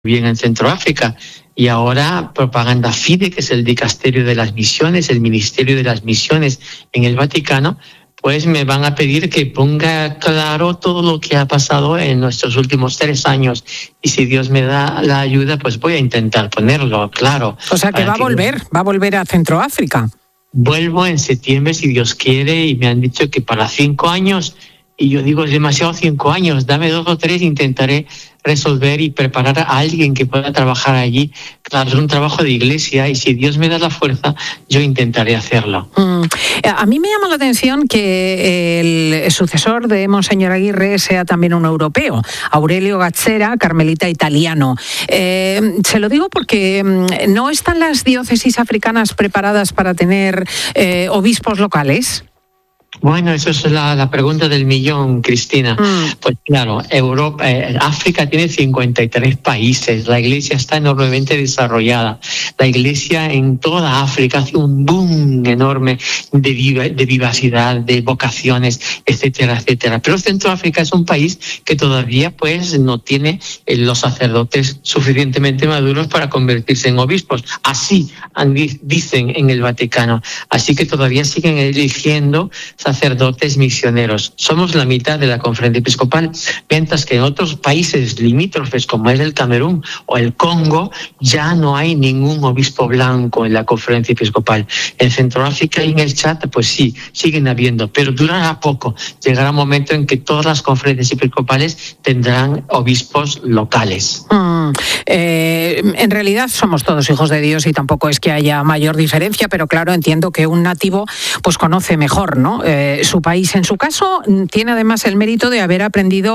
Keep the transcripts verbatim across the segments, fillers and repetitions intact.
bien en Centroáfrica. Y ahora Propaganda Fide, que es el dicasterio de las misiones, el ministerio de las misiones en el Vaticano, pues me van a pedir que ponga claro todo lo que ha pasado en nuestros últimos tres años. Y si Dios me da la ayuda, pues voy a intentar ponerlo claro. O sea que va a volver, va a volver a Centroáfrica. Vuelvo en septiembre, si Dios quiere, y me han dicho que para cinco años, y yo digo, es demasiado cinco años, dame dos o tres, intentaré resolver y preparar a alguien que pueda trabajar allí. Claro, es un trabajo de iglesia y si Dios me da la fuerza, yo intentaré hacerlo. Mm. A mí me llama la atención que el sucesor de Monseñor Aguirre sea también un europeo, Aurelio Gazzera, carmelita italiano. Eh, se lo digo porque ¿no están las diócesis africanas preparadas para tener eh, obispos locales? Bueno, eso es la, la pregunta del millón, Cristina. Mm. Pues claro, Europa, eh, África tiene cincuenta y tres países, la iglesia está enormemente desarrollada. La iglesia en toda África hace un boom enorme de, viva, de vivacidad, de vocaciones, etcétera, etcétera. Pero Centroáfrica es un país que todavía pues no tiene eh, los sacerdotes suficientemente maduros para convertirse en obispos. Así dicen en el Vaticano. Así que todavía siguen eligiendo sacerdotes misioneros. Somos la mitad de la conferencia episcopal, mientras que en otros países limítrofes como es el Camerún o el Congo ya no hay ningún obispo blanco en la conferencia episcopal. En Centroáfrica y en el Chad pues sí, siguen habiendo, pero durará poco. Llegará un momento en que todas las conferencias episcopales tendrán obispos locales. Mm, eh, en realidad somos todos hijos de Dios y tampoco es que haya mayor diferencia, pero claro, entiendo que un nativo pues conoce mejor, ¿no? Eh, su país. En su caso, tiene además el mérito de haber aprendido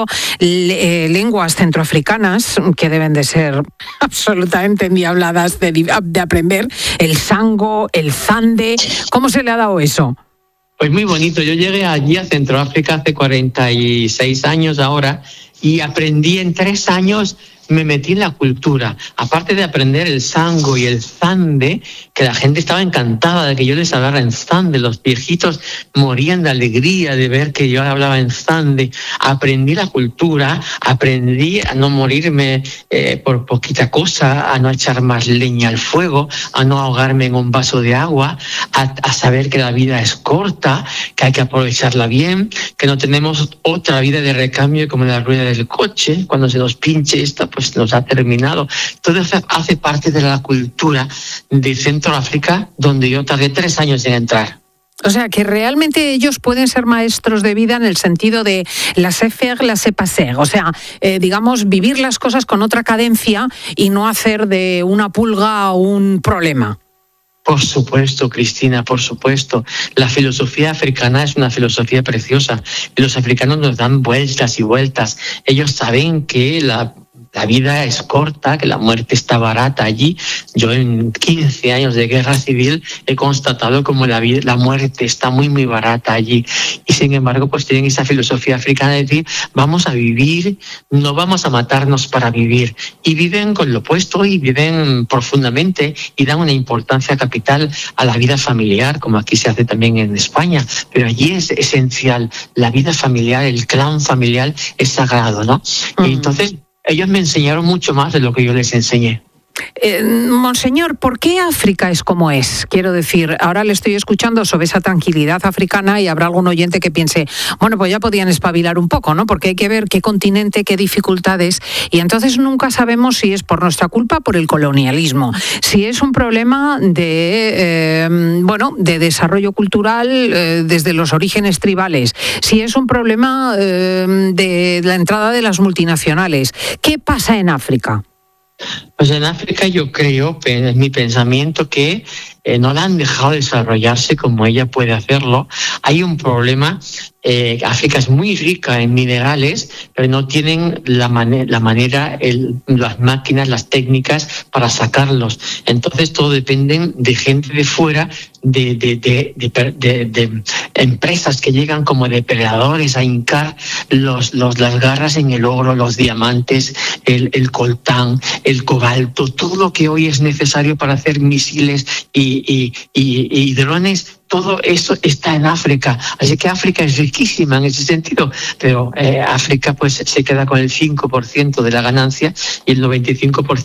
eh, lenguas centroafricanas que deben de ser absolutamente endiabladas de, de aprender. El sango, el zande. ¿Cómo se le ha dado eso? Pues muy bonito. Yo llegué allí a Centroáfrica hace cuarenta y seis años ahora y aprendí en tres años. Me metí en la cultura, aparte de aprender el sango y el zande, que la gente estaba encantada de que yo les hablara en zande, los viejitos morían de alegría de ver que yo hablaba en zande. Aprendí la cultura, aprendí a no morirme eh, por poquita cosa, a no echar más leña al fuego, a no ahogarme en un vaso de agua, a, a saber que la vida es corta, que hay que aprovecharla bien, que no tenemos otra vida de recambio como la rueda del coche, cuando se nos pinche esta, pues nos ha terminado. Todo eso hace parte de la cultura de Centroáfrica, donde yo tardé tres años en entrar. O sea, que realmente ellos pueden ser maestros de vida en el sentido de laisser faire, laisser passer. O sea, eh, digamos, vivir las cosas con otra cadencia y no hacer de una pulga un problema. Por supuesto, Cristina, por supuesto. La filosofía africana es una filosofía preciosa. Y los africanos nos dan vueltas y vueltas. Ellos saben que la... La vida es corta, que la muerte está barata allí. Yo en quince años de guerra civil he constatado como la vida, la muerte está muy, muy barata allí. Y sin embargo, pues tienen esa filosofía africana de decir, vamos a vivir, no vamos a matarnos para vivir. Y viven con lo opuesto y viven profundamente y dan una importancia capital a la vida familiar, como aquí se hace también en España. Pero allí es esencial. La vida familiar, el clan familiar es sagrado, ¿no? Mm. Y entonces, ellos me enseñaron mucho más de lo que yo les enseñé. Eh, Monseñor, ¿por qué África es como es? Quiero decir, ahora le estoy escuchando sobre esa tranquilidad africana y habrá algún oyente que piense, bueno, pues ya podían espabilar un poco, ¿no? Porque hay que ver qué continente, qué dificultades, y entonces nunca sabemos si es por nuestra culpa, por el colonialismo, si es un problema de, eh, bueno, de desarrollo cultural eh, desde los orígenes tribales, si es un problema eh, de la entrada de las multinacionales. ¿Qué pasa en África? Pues en África yo creo, es mi pensamiento, que eh, no la han dejado desarrollarse como ella puede hacerlo. Hay un problema, eh, África es muy rica en minerales, pero no tienen la, man- la manera, el, las máquinas, las técnicas para sacarlos. Entonces todo depende de gente de fuera, de, de, de, de, de, de empresas que llegan como depredadores a hincar los, los, las garras en el oro, los diamantes, el, el coltán, el cobalto, todo lo que hoy es necesario para hacer misiles y y, y, y, y drones, todo eso está en África. Así que África es riquísima en ese sentido, pero eh, África pues se queda con el cinco por ciento de la ganancia y el noventa y cinco por ciento